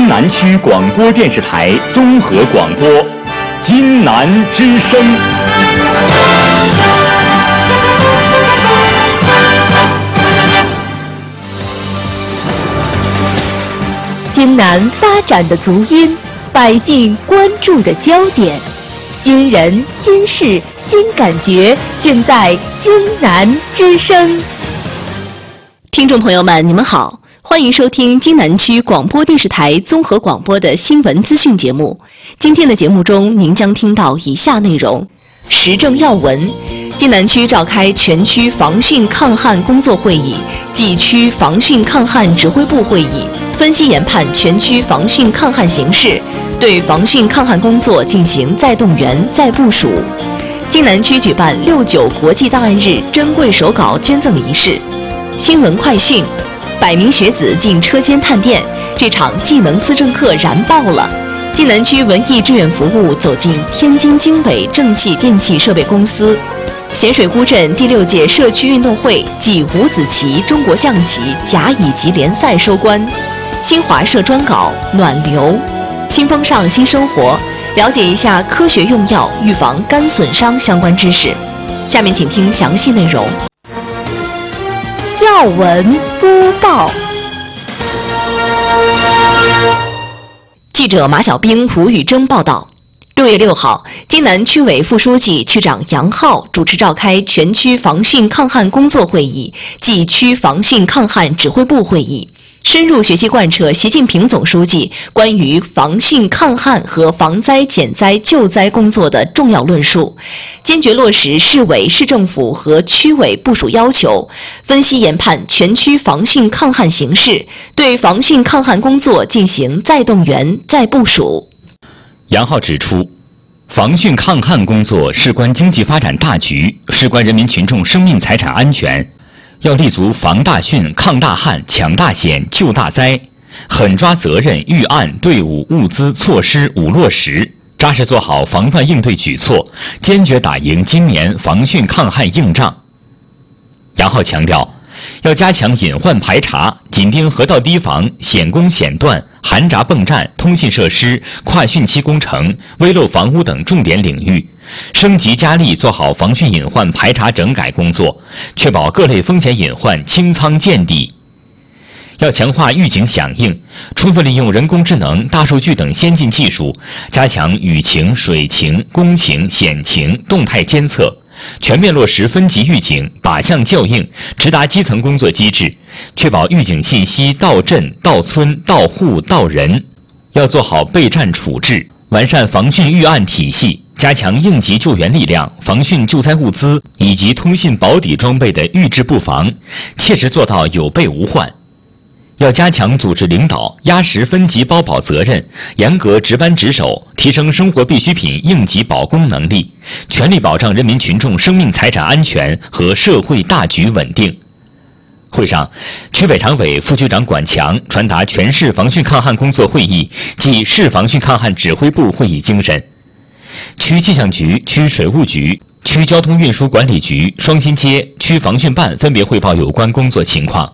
津南区广播电视台综合广播《津南之声》。 津南发展的足音，百姓关注的焦点，新人、新事、新感觉，尽在津南之声。 听众朋友们，你们好，欢迎收听津南区广播电视台综合广播的新闻资讯节目。今天的节目中，您将听到以下内容：时政要闻。津南区召开全区防汛抗旱工作会议暨区防汛抗旱指挥部会议，分析研判全区防汛抗旱形势，对防汛抗旱工作进行再动员、再部署。津南区举办69国际档案日珍贵手稿捐赠仪式。新闻快讯：100名学子进车间探店，这场技能思政课燃爆了。津南区文艺志愿服务走进天津经纬正气电气设备公司。咸水沽镇第6届社区运动会暨五子棋中国象棋甲乙级联赛收官。新华社专稿暖流。清风尚新生活，了解一下科学用药预防肝损伤相关知识。下面请听详细内容。 要闻播报。 记者马小兵、吴宇征报道。6月6号，津南区委副书记、区长杨浩主持召开全区防汛抗旱工作会议暨区防汛抗旱指挥部会议，深入学习贯彻习近平总书记关于防汛抗旱和防灾减灾救灾工作的重要论述，坚决落实市委市政府和区委部署要求，分析研判全区防汛抗旱形势，对防汛抗旱工作进行再动员、再部署。 杨浩指出，防汛抗旱工作事关经济发展大局，事关人民群众生命财产安全，要立足防大汛、抗大旱、抢大险、救大灾，狠抓责任、预案、队伍、物资、措施五落实，扎实做好防范应对举措，坚决打赢今年防汛抗旱硬仗。杨浩强调，要加强隐患排查，紧盯河道堤防、险工险段、涵闸泵站、通信设施、跨汛期工程、危漏房屋等重点领域，升级加力做好防汛隐患排查整改工作，确保各类风险隐患清仓见底。要强化预警响应，充分利用人工智能、大数据等先进技术，加强雨情、水情、工情、险情动态监测，全面落实分级预警、靶向校应、直达基层工作机制，确保预警信息到镇、到村、到户、到人。要做好备战处置，完善防汛预案体系，加强应急救援力量、防汛救灾物资以及通信保底装备的预制布防，切实做到有备无患。要加强组织领导，压实分级包保责任，严格值班值守，提升生活必需品应急保供能力，全力保障人民群众生命财产安全和社会大局稳定。会上，区委常委、副局长管强传达全市防汛抗旱工作会议暨市防汛抗旱指挥部会议精神。区气象局、区水务局、区交通运输管理局、双新街、区防汛办分别汇报有关工作情况。